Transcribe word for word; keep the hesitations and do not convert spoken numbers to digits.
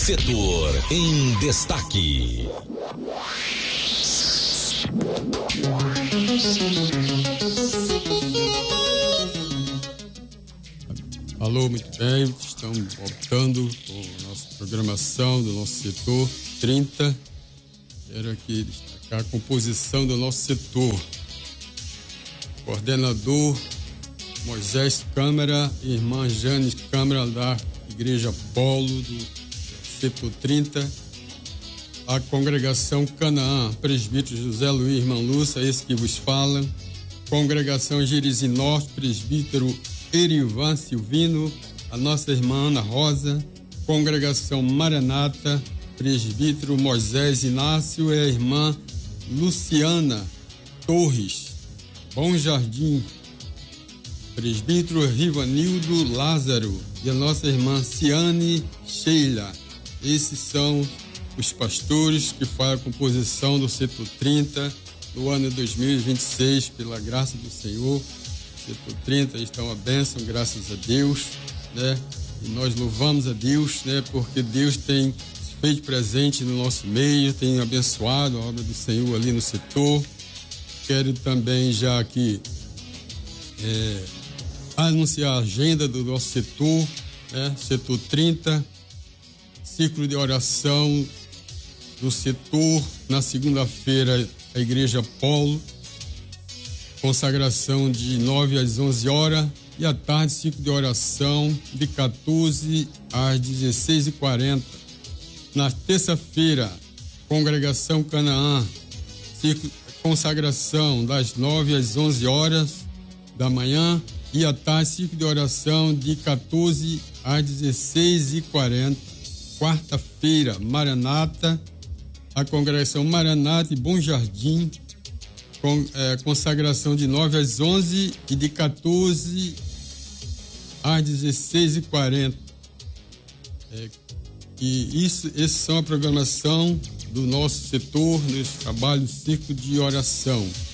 Setor em Destaque. Alô, muito bem, estamos voltando com a nossa programação do nosso setor trinta. Quero aqui destacar a composição do nosso setor. Coordenador Moisés Câmara, irmã Jane Câmara da Igreja Polo do setor trinta. A congregação Canaã, presbítero José Luiz, irmã Lúcia, esse que vos fala. Congregação Jerizi Norte, presbítero Erivan Silvino, a nossa irmã Ana Rosa. Congregação Maranata, presbítero Moisés Inácio e a irmã Luciana Torres. Bom Jardim, presbítero Rivanildo Lázaro e a nossa irmã Ciane Sheila. Esses são os pastores que fazem a composição do setor trinta do ano dois mil e vinte e seis, pela graça do Senhor. Setor trinta está uma bênção, graças a Deus, né? E nós louvamos a Deus, né? Porque Deus tem se feito presente no nosso meio, tem abençoado a obra do Senhor ali no setor. Quero também já aqui é, anunciar a agenda do nosso setor, né? Setor trinta, ciclo de oração do setor na segunda-feira, a Igreja Polo, consagração de nove às onze horas, e à tarde, ciclo de oração de quatorze às dezesseis e quarenta. Na terça-feira, congregação Canaã, ciclo, consagração das nove às onze horas da manhã, e à tarde, ciclo de oração de quatorze às dezesseis e quarenta. Quarta-feira, Maranata, a congregação Maranata e Bom Jardim, com, é, consagração de nove às onze e de quatorze às dezesseis e quarenta. É, e isso, essa são a programação do nosso setor, nesse trabalho ciclo de oração.